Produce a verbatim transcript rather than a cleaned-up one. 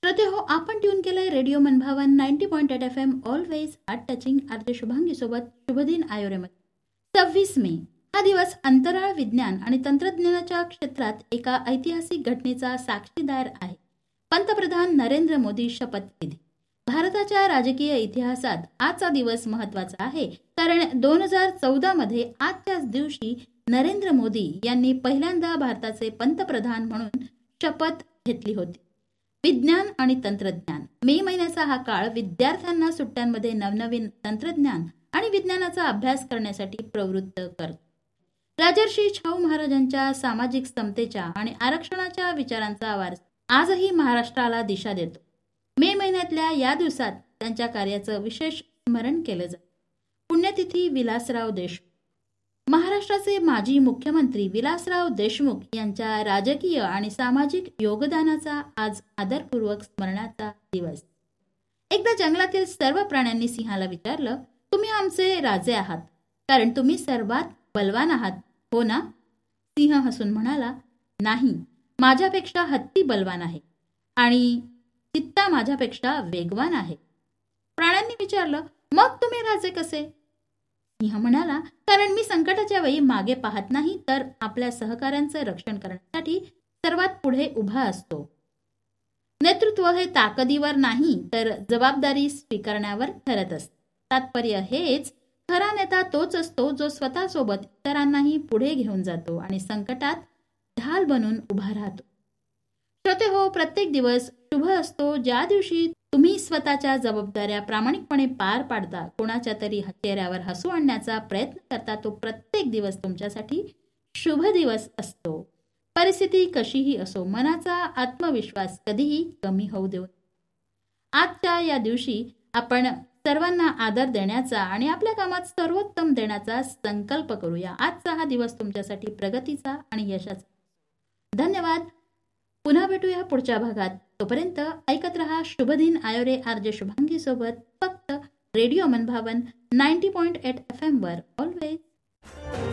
श्रोते हो, आपण ट्यून केलंय रेडिओ मनभावन ninety point eight F am always heart touching RJ Shubhangi सोबत शुभदिन आयोरेमध्ये. सव्वीस मे हा दिवस अंतराळ विज्ञान आणि तंत्रज्ञानाच्या क्षेत्रात एका ऐतिहासिक घटनेचा साक्षीदार आहे. पंतप्रधान नरेंद्र मोदी शपथविधी. भारताच्या राजकीय इतिहासात आजचा दिवस महत्वाचा आहे, कारण दोन हजार चौदा मध्ये आजच्याच दिवशी नरेंद्र मोदी यांनी पहिल्यांदा भारताचे पंतप्रधान म्हणून शपथ घेतली होती. विज्ञान आणि तंत्रज्ञान. मे महिन्याचा हा काळ विद्यार्थ्यांना सुट्ट्यांमध्ये नवनवीन तंत्रज्ञान आणि विज्ञानाचा अभ्यास करण्यासाठी प्रवृत्त करतो. राजर्षी शाहू महाराजांच्या सामाजिक समतेच्या आणि आरक्षणाच्या विचारांचा वारसा आजही महाराष्ट्राला दिशा देतो. मे महिन्यातल्या या दिवसात त्यांच्या कार्याचं विशेष स्मरण केलं जातं. पुण्यतिथी विलासराव देशमुख. महाराष्ट्राचे माजी मुख्यमंत्री विलासराव देशमुख यांच्या राजकीय आणि सामाजिक योगदानाचा आज आदरपूर्वक स्मरणाचा दिवस. एकदा जंगलातील सर्व प्राण्यांनी सिंहाला विचारलं, तुम्ही आमचे राजे आहात कारण तुम्ही सर्वात बलवान आहात, हो ना? सिंह हसून म्हणाला, नाही, माझ्यापेक्षा हत्ती बलवान आहे आणि चित्ता माझ्यापेक्षा वेगवान आहे. प्राण्यांनी विचारलं, मग तुम्ही राजे कसे? सिंह म्हणाला, कारण मी संकटाच्या वेळी मागे पाहत नाही, तर आपल्या सहकाऱ्यांचे रक्षण करण्यासाठी सर्वात पुढे उभा असतो. नेतृत्व हे ताकदीवर नाही, तर जबाबदारी स्वीकारण्यावर ठरत असते. तात्पर्य हेच, खरा नेता तोच असतो जो स्वतःसोबत इतरांनाही पुढे घेऊन जातो आणि संकटात ढाल बनून उभा राहतो. श्रोते हो, प्रत्येक दिवस शुभ असतो ज्या दिवशी तुम्ही स्वतःच्या जबाबदाऱ्या प्रामाणिकपणे पार पाडता, कोणाच्या तरी चेहऱ्यावर हसू आणण्याचा प्रयत्न करता. तो प्रत्येक दिवस तुमच्यासाठी शुभ दिवस असतो. परिस्थिती कशीही असो, मनाचा आत्मविश्वास कधीही कमी होऊ देऊ. आजच्या या दिवशी आपण सर्वांना आदर देण्याचा आणि आपल्या कामात सर्वोत्तम देण्याचा संकल्प करूया. आजचा हा दिवस तुमच्यासाठी प्रगतीचा आणि यशाचा. धन्यवाद. पुन्हा भेटूया पुढच्या भागात. तोपर्यंत ऐकत रहा शुभदिन आयोरे आरजे शुभांगी सोबत, फक्त रेडिओ मनभावन ninety point eight F M were always.